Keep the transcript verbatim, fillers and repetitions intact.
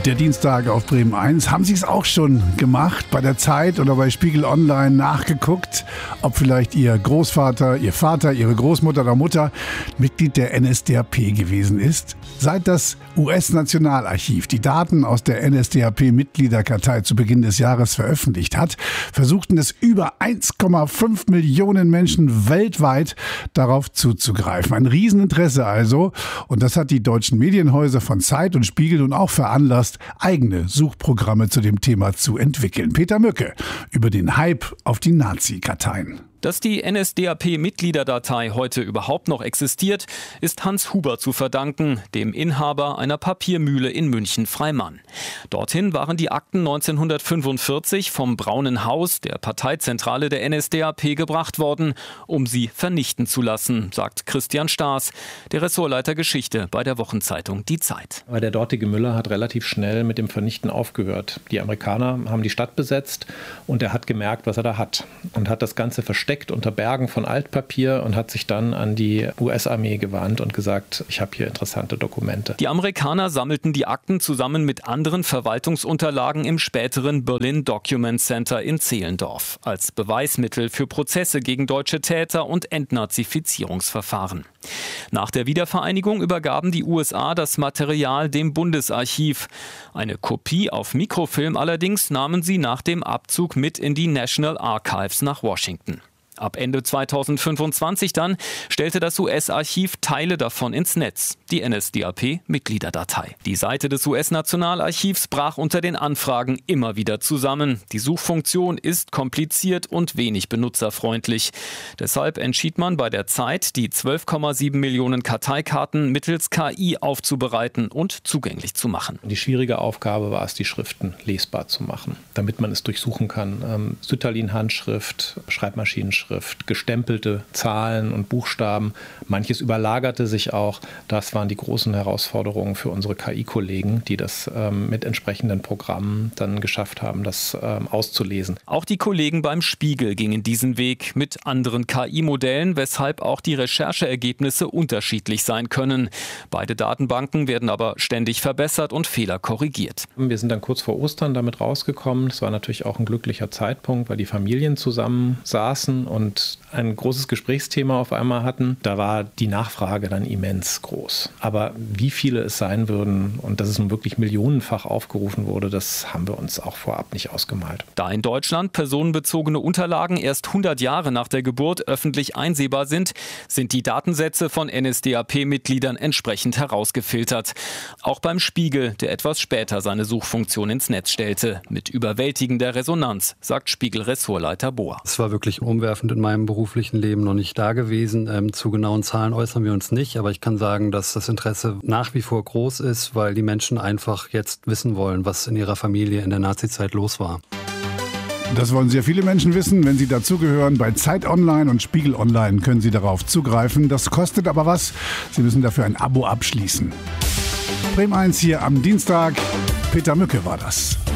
Der Dienstag auf Bremen eins. Haben Sie es auch schon gemacht, bei der Zeit oder bei Spiegel Online nachgeguckt, ob vielleicht Ihr Großvater, Ihr Vater, Ihre Großmutter oder Mutter Mitglied der N S D A P gewesen ist? Seit das U S-Nationalarchiv die Daten aus der N S D A P-Mitgliederkartei zu Beginn des Jahres veröffentlicht hat, versuchten es über eins Komma fünf Millionen Menschen weltweit darauf zuzugreifen. Ein Rieseninteresse also. Und das hat die deutschen Medienhäuser von Zeit und Spiegel nun auch veranlasst, eigene Suchprogramme zu dem Thema zu entwickeln. Peter Mücke über den Hype auf die Nazi-Karteien. Dass die N S D A P-Mitgliederdatei heute überhaupt noch existiert, ist Hans Huber zu verdanken, dem Inhaber einer Papiermühle in München-Freimann. Dorthin waren die Akten neunzehnhundertfünfundvierzig vom Braunen Haus, der Parteizentrale der N S D A P, gebracht worden, um sie vernichten zu lassen, sagt Christian Staas, der Ressortleiter Geschichte bei der Wochenzeitung Die Zeit. Aber der dortige Müller hat relativ schnell mit dem Vernichten aufgehört. Die Amerikaner haben die Stadt besetzt und er hat gemerkt, was er da hat und hat das Ganze versteckt unter Bergen von Altpapier und hat sich dann an die U S-Armee gewandt und gesagt, ich habe hier interessante Dokumente. Die Amerikaner sammelten die Akten zusammen mit anderen Verwaltungsunterlagen im späteren Berlin Document Center in Zehlendorf als Beweismittel für Prozesse gegen deutsche Täter und Entnazifizierungsverfahren. Nach der Wiedervereinigung übergaben die U S A das Material dem Bundesarchiv. Eine Kopie auf Mikrofilm allerdings nahmen sie nach dem Abzug mit in die National Archives nach Washington. Ab Ende zweitausendfünfundzwanzig dann stellte das U S-Archiv Teile davon ins Netz, die N S D A P-Mitgliederdatei. Die Seite des U S-Nationalarchivs brach unter den Anfragen immer wieder zusammen. Die Suchfunktion ist kompliziert und wenig benutzerfreundlich. Deshalb entschied man bei der Zeit, die zwölf Komma sieben Millionen Karteikarten mittels K I aufzubereiten und zugänglich zu machen. Die schwierige Aufgabe war es, die Schriften lesbar zu machen, damit man es durchsuchen kann. Ähm, Sütterlin-Handschrift, Schreibmaschinenschrift, gestempelte Zahlen und Buchstaben. Manches überlagerte sich auch. Das waren die großen Herausforderungen für unsere K I-Kollegen, die das ähm, mit entsprechenden Programmen dann geschafft haben, das ähm, auszulesen. Auch die Kollegen beim Spiegel gingen diesen Weg mit anderen K I-Modellen, weshalb auch die Rechercheergebnisse unterschiedlich sein können. Beide Datenbanken werden aber ständig verbessert und Fehler korrigiert. Wir sind dann kurz vor Ostern damit rausgekommen. Das war natürlich auch ein glücklicher Zeitpunkt, weil die Familien zusammen saßen und ein großes Gesprächsthema auf einmal hatten. Da war die Nachfrage dann immens groß. Aber wie viele es sein würden und dass es nun wirklich millionenfach aufgerufen wurde, das haben wir uns auch vorab nicht ausgemalt. Da in Deutschland personenbezogene Unterlagen erst hundert Jahre nach der Geburt öffentlich einsehbar sind, sind die Datensätze von N S D A P-Mitgliedern entsprechend herausgefiltert. Auch beim Spiegel, der etwas später seine Suchfunktion ins Netz stellte. Mit überwältigender Resonanz, sagt Spiegel-Ressortleiter Bohr. Es war wirklich umwerfend in meinem beruflichen Leben noch nicht da gewesen. Ähm, zu genauen Zahlen äußern wir uns nicht, aber ich kann sagen, dass das Interesse nach wie vor groß ist, weil die Menschen einfach jetzt wissen wollen, was in ihrer Familie in der Nazizeit los war. Das wollen sehr viele Menschen wissen, wenn sie dazugehören. Bei Zeit Online und Spiegel Online können Sie darauf zugreifen. Das kostet aber was. Sie müssen dafür ein Abo abschließen. Bremen eins hier am Dienstag. Peter Mücke war das.